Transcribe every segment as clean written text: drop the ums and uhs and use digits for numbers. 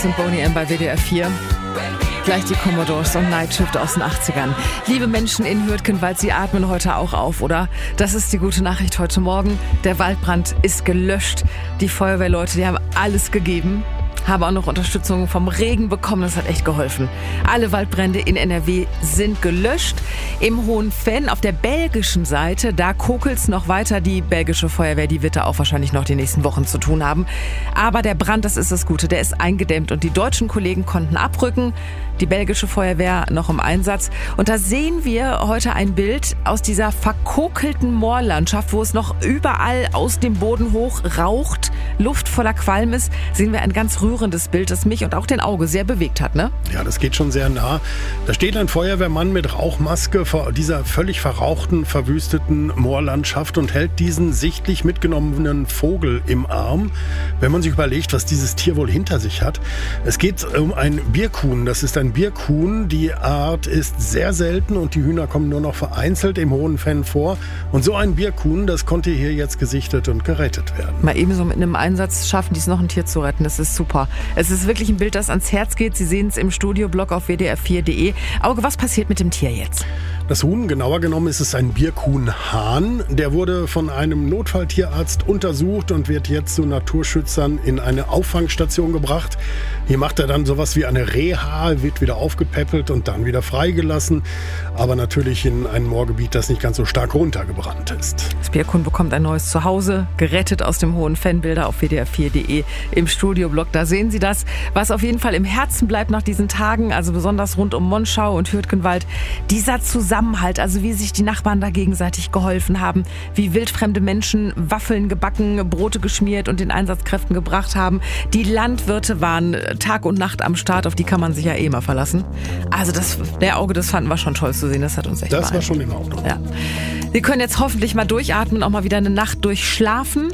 Chris und Boney M bei WDR 4. Gleich die Commodores und Night Shift aus den 80ern. Liebe Menschen in Hürtgenwald, Sie atmen heute auch auf, oder? Das ist die gute Nachricht heute Morgen. Der Waldbrand ist gelöscht. Die Feuerwehrleute, die haben alles gegeben. Haben auch noch Unterstützung vom Regen bekommen. Das hat echt geholfen. Alle Waldbrände in NRW sind gelöscht. Im Hohenfenn auf der belgischen Seite, da kokelt's noch weiter. Die belgische Feuerwehr, die wird da auch wahrscheinlich noch die nächsten Wochen zu tun haben. Aber der Brand, das ist das Gute, der ist eingedämmt und die deutschen Kollegen konnten abrücken. Die belgische Feuerwehr noch im Einsatz. Und da sehen wir heute ein Bild aus dieser verkokelten Moorlandschaft, wo es noch überall aus dem Boden hoch raucht, Luft voller Qualm ist. Sehen wir ein ganz rührendes Bild, das mich und auch den Auge sehr bewegt hat, ne? Ja, das geht schon sehr nah. Da steht ein Feuerwehrmann mit Rauchmaske vor dieser völlig verrauchten, verwüsteten Moorlandschaft und hält diesen sichtlich mitgenommenen Vogel im Arm. Wenn man sich überlegt, was dieses Tier wohl hinter sich hat. Es geht um ein Birkhuhn. Das ist ein Birkhuhn. Die Art ist sehr selten und die Hühner kommen nur noch vereinzelt im Hohenfenn vor. Und so ein Birkhuhn, das konnte hier jetzt gesichtet und gerettet werden. Mal ebenso mit einem Einsatz schaffen die es noch, ein Tier zu retten. Das ist super. Es ist wirklich ein Bild, das ans Herz geht. Sie sehen es im Studioblog auf wdr4.de. Auge, was passiert mit dem Tier jetzt? Das Huhn, genauer genommen ist es ein Birkhuhn-Hahn. Der wurde von einem Notfalltierarzt untersucht und wird jetzt zu Naturschützern in eine Auffangstation gebracht. Hier macht er dann sowas wie eine Reha, wird wieder aufgepäppelt und dann wieder freigelassen. Aber natürlich in einem Moorgebiet, das nicht ganz so stark runtergebrannt ist. Das Birkhuhn bekommt ein neues Zuhause, gerettet aus dem Hohenfenn. Bilder auf wdr4.de im Studioblog. Da sehen Sie das, was auf jeden Fall im Herzen bleibt nach diesen Tagen, also besonders rund um Monschau und Hürtgenwald. Dieser Zusammenhalt, also wie sich die Nachbarn da gegenseitig geholfen haben, wie wildfremde Menschen Waffeln gebacken, Brote geschmiert und den Einsatzkräften gebracht haben. Die Landwirte waren Tag und Nacht am Start, auf die kann man sich ja eh mal verlassen. Also der Auge, das fanden wir schon toll zu sehen, das hat uns echt beeindruckt. Das war schon in Ordnung. Ja. Sie können jetzt hoffentlich mal durchatmen, auch mal wieder eine Nacht durchschlafen.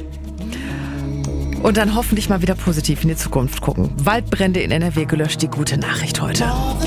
Und dann hoffentlich mal wieder positiv in die Zukunft gucken. Waldbrände in NRW gelöscht, die gute Nachricht heute.